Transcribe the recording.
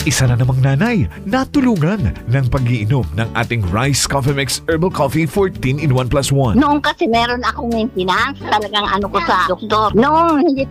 Isa na namang nanay natulungan ng pag-iinom ng ating Rice Coffee Mix Herbal Coffee 14 in 1 plus 1. Noong kasi meron akong maintenance, talagang ano ko sa doktor. Noong hindi